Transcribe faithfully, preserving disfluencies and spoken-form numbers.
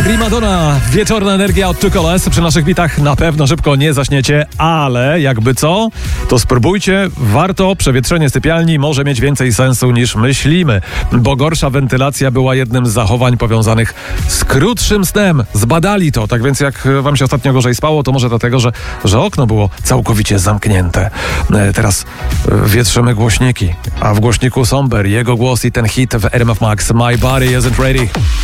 Primadonna, wieczorna energia od Czukoles. Przy naszych bitach na pewno szybko nie zaśniecie, ale jakby co, to spróbujcie. Warto, przewietrzenie sypialni może mieć więcej sensu niż myślimy, bo gorsza wentylacja była jednym z zachowań powiązanych z krótszym snem. Zbadali to, tak więc jak wam się ostatnio gorzej spało, to może dlatego, że, że okno było całkowicie zamknięte. Teraz wietrzymy głośniki, a w głośniku Somber, jego głos i ten hit w R M F Max, My Body Isn't Ready.